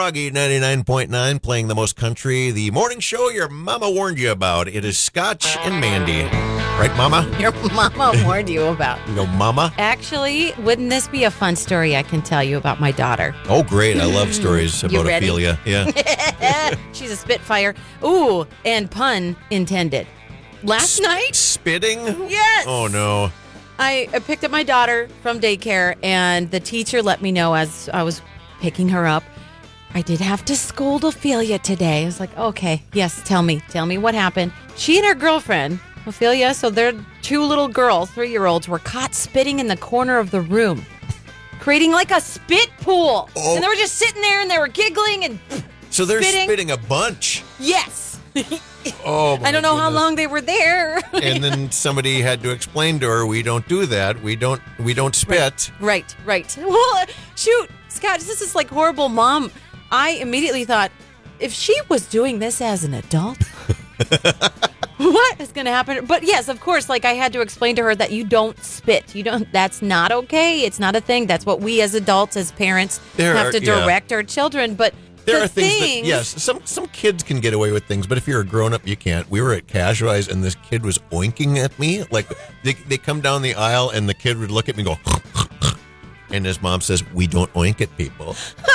Froggy 99.9 playing the most country, the morning show your mama warned you about. It is Scotch and Mandy. Right, Mama? Your mama warned you about. No, Mama? Actually, wouldn't this be a fun story I can tell you about my daughter? Oh, great. I love stories You about ready? Ophelia. Yeah. She's a spitfire. Ooh, and pun intended. Last night? Spitting? Yes. Oh, no. I picked up my daughter from daycare, and the teacher let me know as I was picking her up, I did have to scold Ophelia today. I was like, okay, yes, tell me what happened. She and her girlfriend, Ophelia, so they're two little girls, 3-year-olds, were caught spitting in the corner of the room, creating like a spit pool. Oh. And they were just sitting there, and they were giggling and So they're spitting. spitting a bunch. Yes. Oh, my I don't know how goodness. long they were there. And then somebody had to explain to her, we don't do that. We don't spit. Right. Well, shoot, Scott, this is like horrible mom. I immediately thought, if she was doing this as an adult, what is going to happen? But yes, of course, like I had to explain to her that you don't spit. That's not okay. It's not a thing. That's what we as adults, as parents, have to direct our children. But There are things that, yes, some kids can get away with things, but if you're a grown-up, you can't. We were at Casualize, and this kid was oinking at me. Like, they come down the aisle, and the kid would look at me and go, and his mom says, we don't oink at people.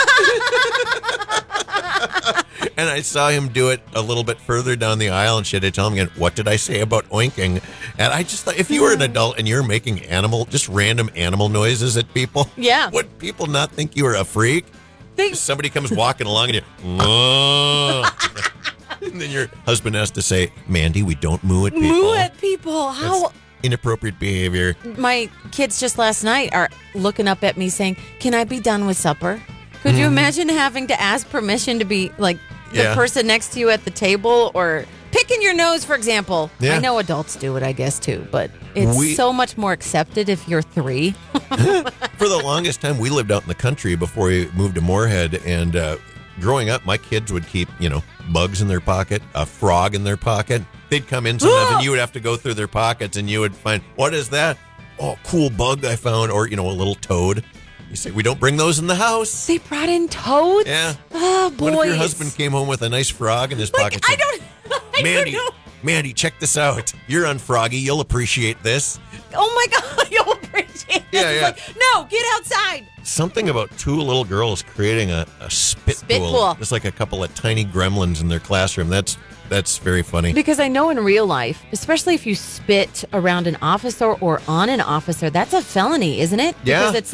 And I saw him do it a little bit further down the aisle, and she had to tell him again, what did I say about oinking? And I just thought, if you were an adult and you're making just random animal noises at people, Yeah. would people not think you were a freak? Somebody comes walking along and and then your husband has to say, Mandy, we don't moo at people. Moo at people. How? That's inappropriate behavior. My kids just last night are looking up at me saying, can I be done with supper? Could you imagine having to ask permission to be like the Yeah. person next to you at the table, or picking your nose, for example? Yeah. I know adults do it, I guess, too, but it's so much more accepted if you're 3. For the longest time, we lived out in the country before we moved to Moorhead, and growing up, my kids would keep, bugs in their pocket, a frog in their pocket. They'd come in sometimes, and you would have to go through their pockets, and you would find, what is that? Oh, cool bug I found, or, a little toad. You say, we don't bring those in the house. They brought in toads? Yeah. Oh, boy. What if your husband came home with a nice frog in his pocket? I Said, don't Mandy, know. Mandy, check this out. You're on Froggy. You'll appreciate this. Oh, my God. You'll appreciate this. Yeah, It's yeah. like, no, get outside. Something about two little girls creating a spit pool. pool. It's like a couple of tiny gremlins in their classroom. That's very funny. Because I know in real life, especially if you spit around an officer or on an officer, that's a felony, isn't it? Yeah. Because it's